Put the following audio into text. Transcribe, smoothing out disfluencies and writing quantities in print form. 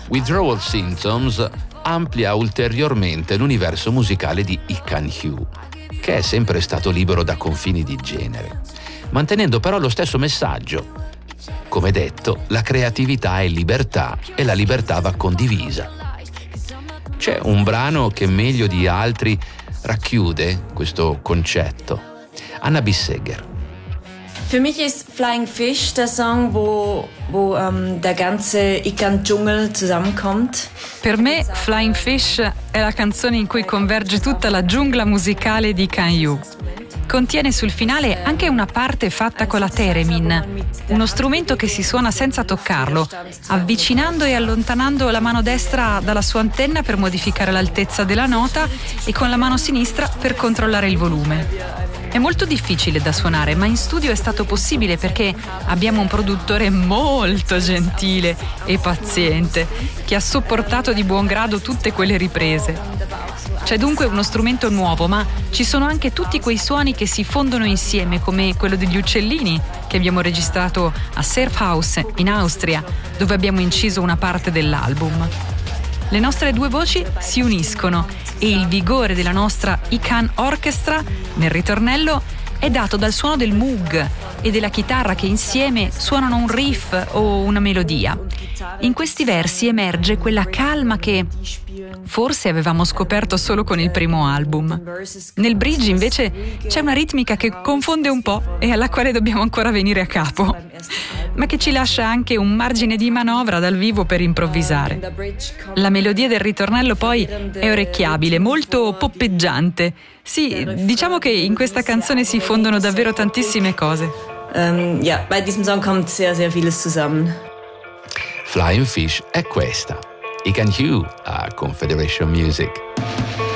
Withdrawal Symptoms amplia ulteriormente l'universo musicale di I Can Hugh, che è sempre stato libero da confini di genere, mantenendo però lo stesso messaggio. Come detto, la creatività è libertà e la libertà va condivisa. C'è un brano che meglio di altri racchiude questo concetto. Anna Bissegger. Für mich ist Flying Fish der Song, wo der ganze Ikan-Dschungel zusammenkommt. Per me Flying Fish è la canzone in cui converge tutta la giungla musicale di Can Hugh. Contiene sul finale anche una parte fatta con la theremin, uno strumento che si suona senza toccarlo, avvicinando e allontanando la mano destra dalla sua antenna per modificare l'altezza della nota e con la mano sinistra per controllare il volume. È molto difficile da suonare, ma in studio è stato possibile perché abbiamo un produttore molto gentile e paziente che ha sopportato di buon grado tutte quelle riprese. C'è dunque uno strumento nuovo, ma ci sono anche tutti quei suoni che si fondono insieme, come quello degli uccellini che abbiamo registrato a Surfhaus in Austria, dove abbiamo inciso una parte dell'album. Le nostre due voci si uniscono e il vigore della nostra Ikan Orchestra nel ritornello è dato dal suono del Moog e della chitarra che insieme suonano un riff o una melodia. In questi versi emerge quella calma che forse avevamo scoperto solo con il primo album. Nel bridge invece c'è una ritmica che confonde un po' e alla quale dobbiamo ancora venire a capo, ma che ci lascia anche un margine di manovra dal vivo per improvvisare. La melodia del ritornello poi è orecchiabile, molto poppeggiante. Sì, diciamo che in questa canzone si fondono davvero tantissime cose. Ja, bei diesem Song kommt sehr, sehr vieles zusammen. Flying Fish è questa. I Can Hugh a Confederation Music.